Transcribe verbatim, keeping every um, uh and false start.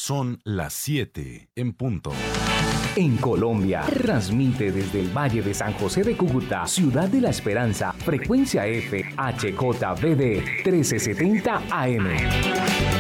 Son las siete en punto. En Colombia, transmite desde el Valle de San José de Cúcuta, Ciudad de la Esperanza, frecuencia F, H J V D, trece setenta A M.